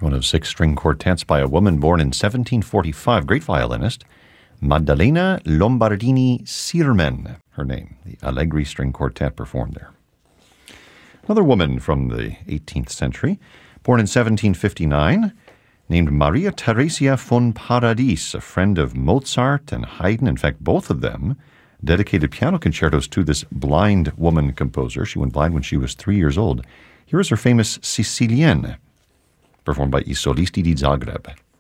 one of 6 string quartets by a woman born in 1745, great violinist, Maddalena Lombardini Sirmen, her name. The Allegri String Quartet performed there. Another woman from the 18th century, born in 1759, named Maria Theresia von Paradis, a friend of Mozart and Haydn. In fact, both of them dedicated piano concertos to this blind woman composer. She went blind when she was 3 years old. Here is her famous Sicilienne, performed by I Solisti di Zagreb.